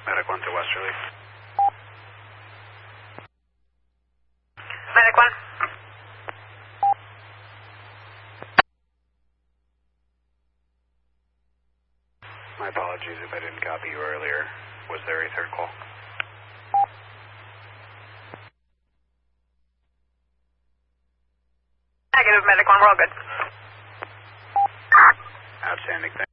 Medic 1 to Westerly. Medic 1. My apologies if I didn't copy you earlier. Was there a third call? Negative, Medic 1, we're all good. Outstanding, thank you.